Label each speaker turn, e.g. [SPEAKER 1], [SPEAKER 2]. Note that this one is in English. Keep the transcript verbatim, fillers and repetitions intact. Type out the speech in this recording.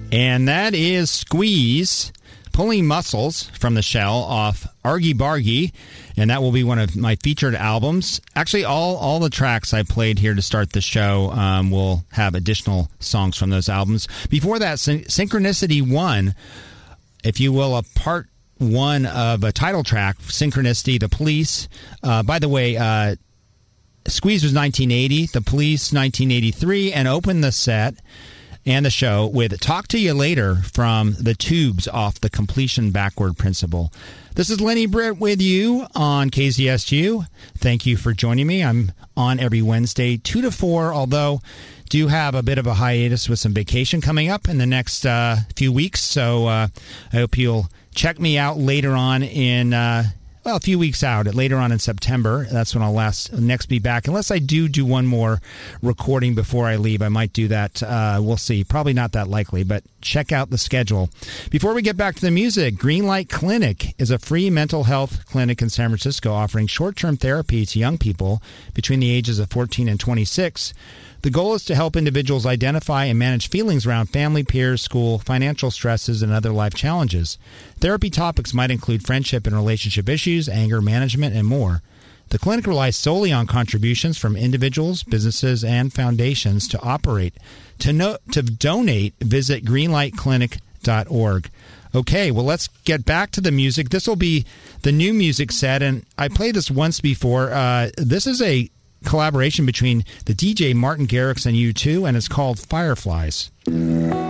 [SPEAKER 1] And that is Squeeze, Pulling Muscles from the Shell off Argy Bargy, and that will be one of my featured albums. Actually, all, all the tracks I played here to start the show um, will have additional songs from those albums. Before that, Syn- Synchronicity one, if you will, a part one of a title track, Synchronicity, The Police. Uh, by the way, uh, Squeeze was nineteen eighty, The Police nineteen eighty-three, and opened the set and the show with Talk to You Later from The Tubes off the Completion Backward Principle. This is Lenny Britt with you on K Z S U. Thank you for joining me. I'm on every Wednesday, two to four, although do have a bit of a hiatus with some vacation coming up in the next uh, few weeks. So uh, I hope you'll check me out later on in... Uh, Well, a few weeks out, later on in September. That's when I'll last next be back. Unless I do do one more recording before I leave, I might do that. Uh, we'll see. Probably not that likely, but check out the schedule. Before we get back to the music, Greenlight Clinic is a free mental health clinic in San Francisco offering short-term therapy to young people between the ages of fourteen and twenty-six. The goal is to help individuals identify and manage feelings around family, peers, school, financial stresses, and other life challenges. Therapy topics might include friendship and relationship issues, anger management, and more. The clinic relies solely on contributions from individuals, businesses, and foundations to operate. To, no, to donate, visit greenlight clinic dot org. Okay, well, let's get back to the music. This will be the new music set, and I played this once before. Uh, this is a collaboration between the D J Martin Garrix and U two, and it's called Fireflies.